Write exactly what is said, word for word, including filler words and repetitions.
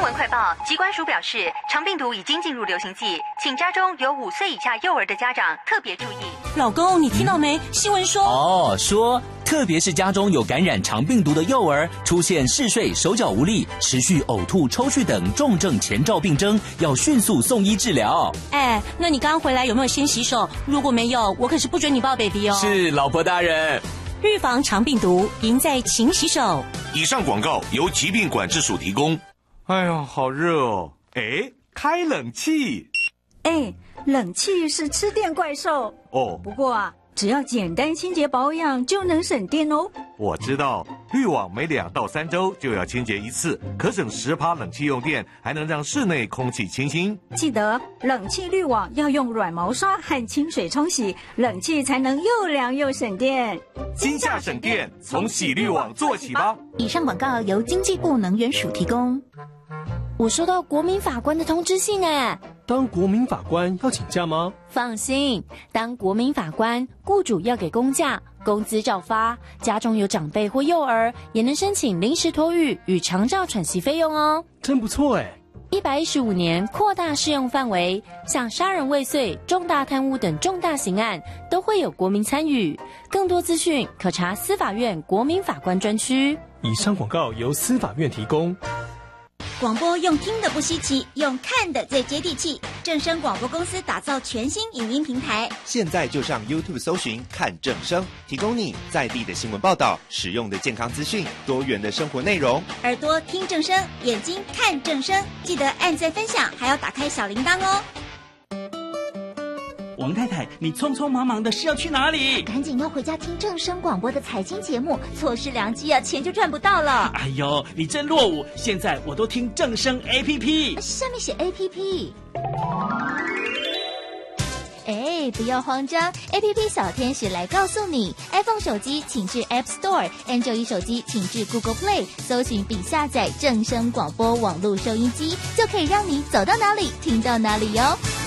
闻快报，疾管署表示，肠病毒已经进入流行季，请家中有五岁以下幼儿的家长特别注意。 老公，你听到没？新闻说哦，说特别是家中有感染肠病毒的幼儿，出现嗜睡、手脚无力、持续呕吐、抽搐等重症前兆病征，要迅速送医治疗。 哎，那你刚刚回来有没有先洗手？如果没有，我可是不准你抱 baby 哦。 是，老婆大人。 预防肠病毒，赢在勤洗手。 以上广告由疾病管制署提供。 哎呀，好热哦！哎，开冷气。 哎，冷气是吃电怪兽哦。 不过啊，只要简单清洁保养就能省电哦。 我知道，滤网每两到三周就要清洁一次，可省十趴冷气用电，还能让室内空气清新。 记得冷气滤网要用软毛刷和清水冲洗，冷气才能又凉又省电。 今夏省电，从洗滤网做起吧。 以上广告由经济部能源署提供。 我收到国民法官的通知信哎， 当国民法官要请假吗？ 放心，当国民法官，雇主要给公假，工资照发，家中有长辈或幼儿，也能申请临时托育与长照喘息费用哦。 真不错哎！ 一百一十五年扩大适用范围，像杀人未遂、重大贪污等重大刑案都会有国民参与。更多资讯可查司法院国民法官专区。 以上广告由司法院提供。 广播用听的不稀奇，用看的最接地气。正声广播公司打造全新影音平台， 现在就上 YouTube 搜寻看正声，提供你在地的新闻报道、实用的健康资讯、多元的生活内容。 耳朵听正声，眼睛看正声，记得按赞分享，还要打开小铃铛哦。 王太太，你匆匆忙忙的是要去哪里？ 赶紧要回家听正声广播的财经节目，错失良机啊，钱就赚不到了。 哎呦，你真落伍！现在我都听正声 A P P， 上面写 A P P。哎，不要慌张 ，A P P 小天使来告诉你 ，iPhone 手机请至 App Store，Android 手机请至 Google Play， 搜寻并下载正声广播网络收音机，就可以让你走到哪里听到哪里哟。